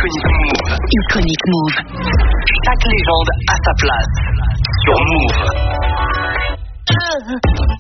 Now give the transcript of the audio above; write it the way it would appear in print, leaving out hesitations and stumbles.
Iconic Move. Iconic Move. Chaque légende a sa place. Sur Move.